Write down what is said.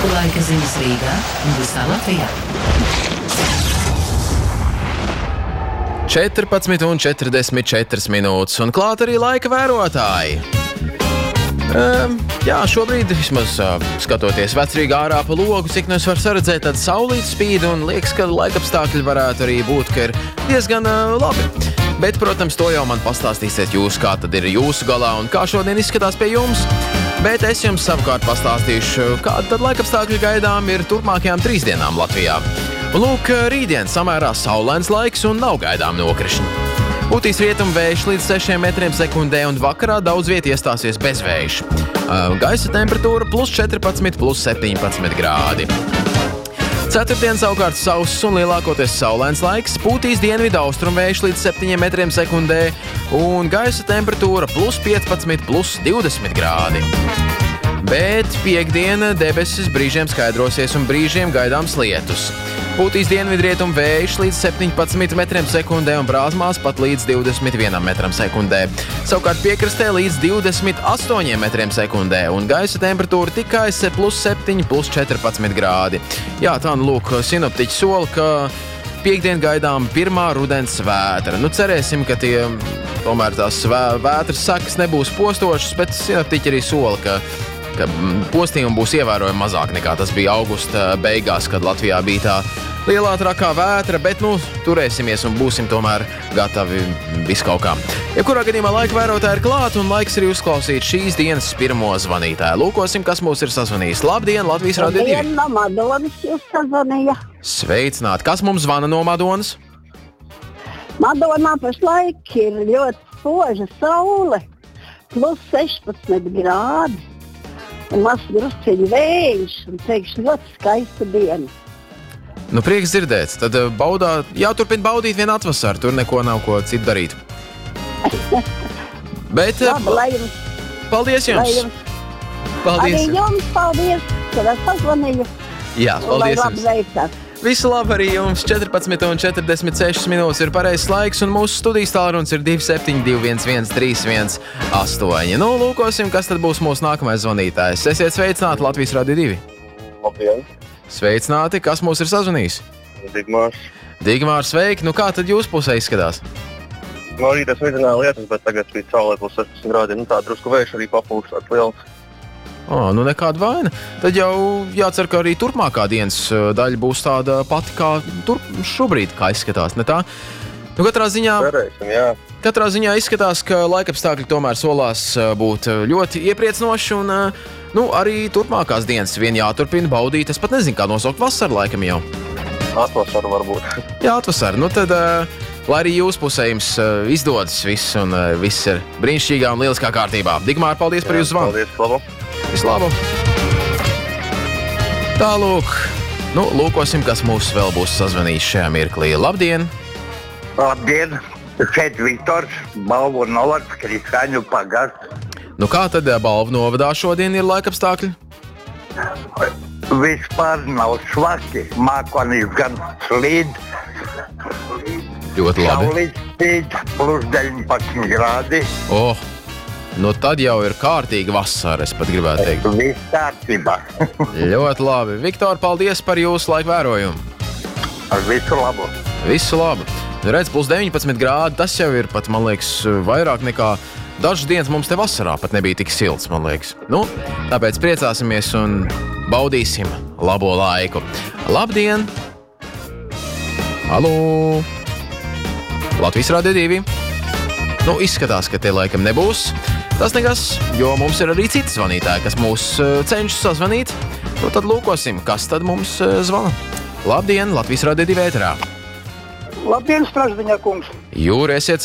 Laika ziņas Rīgā un visā Latvijā. 14:44 minūtes un klāt arī laika vērotāji. Jā, šobrīd, vismaz skatoties Vecrīgā ārā pa logu, cik nu es varu saredzēt, tad saulīt spīd un liekas, ka laikapstākļi varētu arī būt, ka ir diezgan labi. Bet, protams, to jau man pastāstīsiet jūs, kā tad ir jūsu galā un kā šodien izskatās pie jums. Bet es jums savukārt pastāstīšu, kāda tad laikapstākļi gaidām ir turpmākajām 3 dienām Latvijā. Un lūk, rītdien samērā saulains laiks un nav gaidām nokrišņi. Pūtīs rietumu vējš līdz 6 metriem sekundē un vakarā daudz viet iestāsies bezvējš. Gaisa temperatūra +14, +17 grādi. Ceturtdien savukārt sauss un lielākoties saulains laiks, pūtīs dienvidu austrumvējš līdz 7 metriem sekundē un gaisa temperatūra +15, +20 grādi. Bet piekdiena debesis brīžiem skaidrosies un brīžiem gaidāms lietus. Pūtīs dienvidrietumu vējš līdz 17 metriem sekundē un brāzmās pat līdz 21 metram sekundē. Savukārt piekrastē līdz 28 metriem sekundē un gaisa temperatūra tikai +7, +14 grādi. Jā, tā nu lūk, sinoptiķi sola, ka piekdien gaidām pirmā rudens vētra. Nu, cerēsim, ka tomēr tās vētras sekas nebūs postošas, bet sinoptiķi arī sola, ka postījumi būs ievērojami mazāk nekā tas bija augusta beigās, kad Latvijā bija tā lielā trakā vētra, bet turēsimies un būsim tomēr gatavi viskaukām. Jebkurā gadījumā laika vērotāji ir klāt un laiks arī uzklausīt šīs dienas pirmo zvanītāju. Lūkosim, kas mūs ir sazvanījis. Labdien, Latvijas Radio 2. Labdien, no Madonas jūs sazvanīja. Sveicināti. Kas mums zvana no Madonas? Madonā pašlaik ir ļoti spoža saule, +16 grādi. Un maz drusciņi vējš, un teikšu, ļoti skaista diena. Nu, prieks dzirdēt. Tad jāturpina baudīt vien atvasaru, tur neko nav ko citu darīt. Bet Labi, lai jums, paldies jums! lai jums. Paldies! Arī jums paldies, ka es sazvanīju. Jā, Un lai paldies labi jums! veicās. Visu labi arī jums! 14:46 minūtes ir pareizs laiks, un mūsu studijas tālrunis ir 27211 Nu, lūkosim, kas tad būs mūsu nākamais zvanītājs. Esiet sveicināti Latvijas Radio 2. Labdien, Sveicināti, kas mūs ir sazvanījis? Digmārs. Digmārs, sveiki! Nu, kā tad jūs pusē izskatās? No rīta es nezināju lietas, bet tagad bija saulē +16 grādi. Nu, tā drusku vējš arī papūš tāds liels. Nu nekāda vaina. Tad jau jācer, ka arī turpmākā dienas daļa būs tāda pati, kā šobrīd, kā izskatās, ne tā? Nu, katrā ziņā izskatās, ka laikapstākļi tomēr solās būt ļoti iepriecinoši un arī turpmākās dienas vien jāturpina baudīt. Es pat nezinu, kā nosaukt vasaru laikam jau. Atvasaru varbūt. Jā, atvasaru. Nu tad, lai arī jūs pusē jums izdodas viss un viss ir brīnišķīgā un lieliskā kārtībā. Digmār, paldies par jūsu zvanu. Paldies, labu. Vislabāk! Tālūk, lūkosim, kas mūs vēl būs sazvanījis šajā mirklī. Labdien! Labdien! Šeit Viktors, Balvu novads, Krišāņu pagasts. Nu kā tad Balvu novadā šodien ir laikapstākļi? Vispār nav švaki. Mākonis gan slīd. Ļoti labi. Saulīt spīd, +19 grādi. Nu tad jau ir kārtīga vasara, es pat gribētu teikt. Viss kārtībā. Ļoti labi. Viktor, paldies par jūsu laiku vērojumu. Visu labu. Visu labu. Redz, +19 grādi, tas jau ir pat, man liekas, vairāk nekā dažas dienas mums te vasarā pat nebija tik silts, man liekas. Nu, tāpēc priecāsimies un baudīsim labo laiku. Labdien! Halo! Latvijas Radio 2. Nu, izskatās, ka te laikam nebūs. Tas nekas, jo mums ir arī citi zvanītāji, kas mūs cenšas sazvanīt. Nu, tad lūkosim, kas tad mums zvana. Labdien, Latvijas Radio 2 ēterā. Labdien, Straždiņā kungs! Jūri, esiet